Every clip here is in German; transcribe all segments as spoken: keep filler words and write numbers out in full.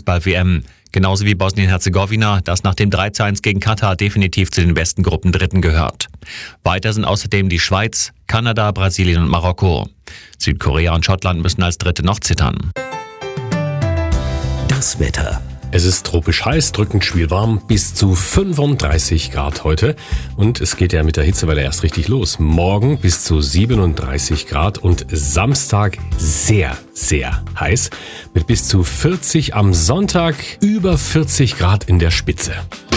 Fußball-W M. Genauso wie Bosnien-Herzegowina, das nach dem drei zu eins gegen Katar definitiv zu den besten Gruppendritten gehört. Weiter sind außerdem die Schweiz, Kanada, Brasilien und Marokko. Südkorea und Schottland müssen als Dritte noch zittern. Das Wetter. Es ist tropisch heiß, drückend schwülwarm, bis zu fünfunddreißig Grad heute. Und es geht ja mit der Hitzewelle erst richtig los. Morgen bis zu siebenunddreißig Grad und Samstag sehr, sehr heiß. Mit bis zu vierzig am Sonntag, über vierzig Grad in der Spitze.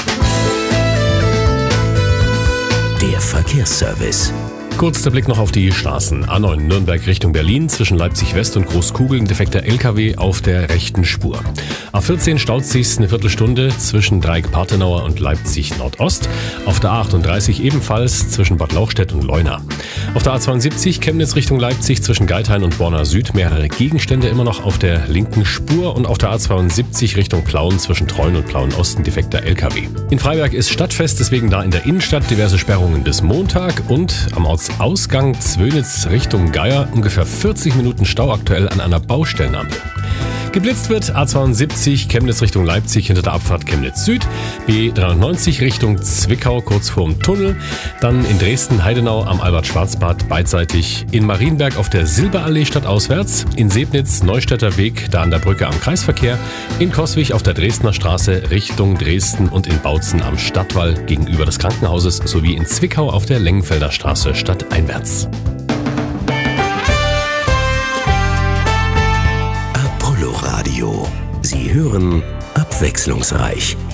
Der Verkehrsservice. Kurz der Blick noch auf die Straßen. A neun Nürnberg Richtung Berlin, zwischen Leipzig West und Großkugeln defekter L K W auf der rechten Spur. A vierzehn staut sich's eine Viertelstunde zwischen Dreieck-Partenauer und Leipzig Nordost. Auf der A achtunddreißig ebenfalls zwischen Bad Lauchstädt und Leuna. Auf der A zweiundsiebzig Chemnitz Richtung Leipzig zwischen Geithain und Borna Süd mehrere Gegenstände immer noch auf der linken Spur. Und auf der A zweiundsiebzig Richtung Plauen zwischen Treuen und Plauen Osten defekter L K W. In Freiberg ist Stadtfest, deswegen da in der Innenstadt diverse Sperrungen bis Montag und am Orts Ausgang Zwönitz Richtung Geier ungefähr vierzig Minuten Stau aktuell an einer Baustellenampel. Geblitzt wird A zweiundsiebzig Chemnitz Richtung Leipzig hinter der Abfahrt Chemnitz Süd, B dreihundertneunzig Richtung Zwickau kurz vorm Tunnel, dann in Dresden-Heidenau am Albert-Schwarzbad beidseitig, in Marienberg auf der Silberallee stadtauswärts, in Sebnitz Neustädter Weg da an der Brücke am Kreisverkehr, in Coswig auf der Dresdner Straße Richtung Dresden und in Bautzen am Stadtwall gegenüber des Krankenhauses sowie in Zwickau auf der Lengenfelder Straße stadteinwärts. Radio. Sie hören abwechslungsreich.